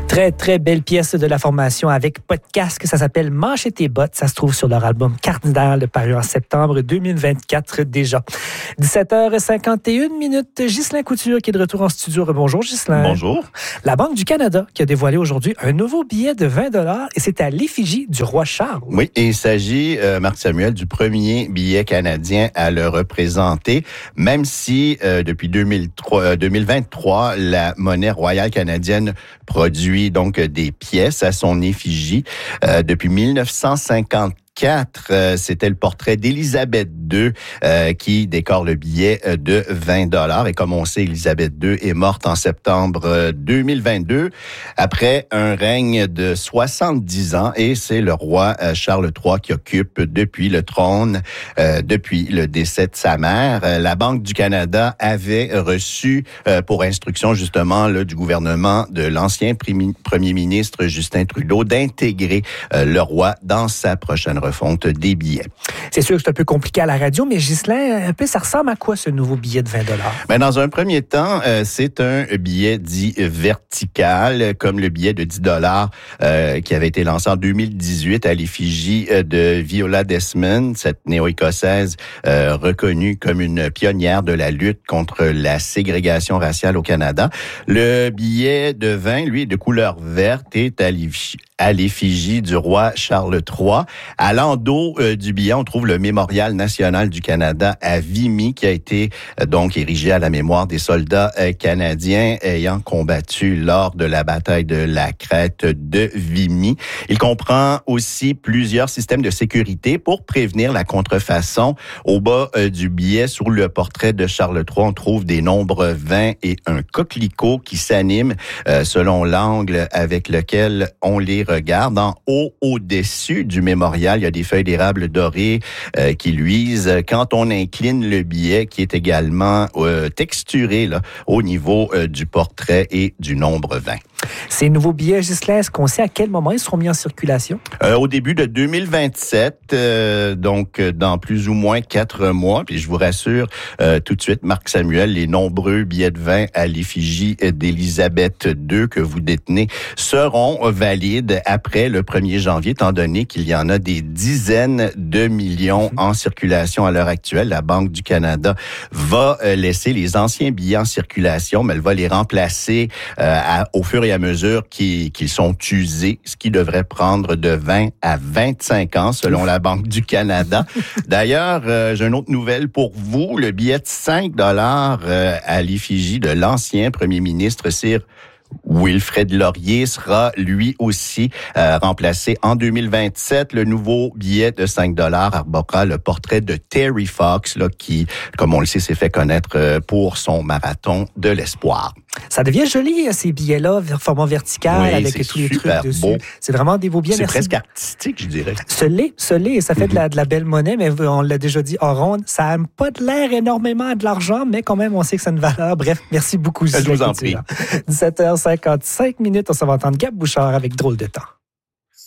Très, très belle pièce de la formation avec podcast. Ça s'appelle Manche et tes bottes. Ça se trouve sur leur album Cardinal, paru en septembre 2024 déjà. 17h51. Ghislain Couture qui est de retour en studio. Bonjour Ghislain. Bonjour. La Banque du Canada qui a dévoilé aujourd'hui un nouveau billet de 20 $ et c'est à l'effigie du roi Charles. Oui, et il s'agit, Marc Samuel, du premier billet canadien à le représenter, même si depuis 2023, la monnaie royale canadienne produit donc des pièces à son effigie. Depuis 1954, c'était le portrait d'Élisabeth II qui décore le billet de 20 $. Et comme on sait, Élisabeth II est morte en septembre 2022 après un règne de 70 ans. Et c'est le roi Charles III qui occupe depuis le trône, depuis le décès de sa mère. La Banque du Canada avait reçu pour instruction justement là, du gouvernement de l'ancien premier ministre Justin Trudeau d'intégrer le roi dans sa prochaine refonte des billets. C'est sûr que c'est un peu compliqué à la radio, mais Ghislain, un peu, ça ressemble à quoi ce nouveau billet de 20 $? Mais dans un premier temps, c'est un billet dit vertical, comme le billet de 10 $ qui avait été lancé en 2018 à l'effigie de Viola Desmond, cette néo-écossaise reconnue comme une pionnière de la lutte contre la ségrégation raciale au Canada. Le billet de 20, lui, de couleur verte, est à l'effigie du roi Charles III. À l'endos du billet, on trouve le Mémorial national du Canada à Vimy, qui a été donc érigé à la mémoire des soldats canadiens ayant combattu lors de la bataille de la Crête de Vimy. Il comprend aussi plusieurs systèmes de sécurité pour prévenir la contrefaçon. Au bas du billet, sous le portrait de Charles III, on trouve des nombres 20 et un coquelicot qui s'animent selon l'angle avec lequel on les regarde. En haut, au-dessus du mémorial, il y a des feuilles d'érable dorées qui luisent. Quand on incline le billet, qui est également texturé là, au niveau du portrait et du nombre 20. Ces nouveaux billets, Ghislain, est-ce qu'on sait à quel moment ils seront mis en circulation? Au début de 2027, donc dans plus ou moins 4 mois. Puis je vous rassure tout de suite, Marc Samuel, les nombreux billets de 20 à l'effigie d'Élisabeth II que vous détenez seront valides après le 1er janvier, étant donné qu'il y en a des dizaines de millions en circulation à l'heure actuelle. La Banque du Canada va laisser les anciens billets en circulation, mais elle va les remplacer au fur et à mesure qu'ils sont usés, ce qui devrait prendre de 20 à 25 ans selon la Banque du Canada. D'ailleurs, j'ai une autre nouvelle pour vous. Le billet de 5 $ à l'effigie de l'ancien premier ministre Sir Wilfrid Laurier sera lui aussi remplacé en 2027. Le nouveau billet de 5 $ arborera le portrait de Terry Fox, là, qui, comme on le sait, s'est fait connaître pour son marathon de l'espoir. Ça devient joli, ces billets-là, format vertical, oui, avec tous les trucs dessus. Beau. C'est vraiment des beaux billets. C'est presque artistique, je dirais. Ce l'est, ça fait de la belle monnaie, mais on l'a déjà dit en ronde, ça n'a pas de l'air énormément de l'argent, mais quand même, on sait que ça a une valeur. Bref, merci beaucoup, Ghislain. Je vous en prie. 17h55, on s'en va entendre Gab Bouchard avec Drôle de temps.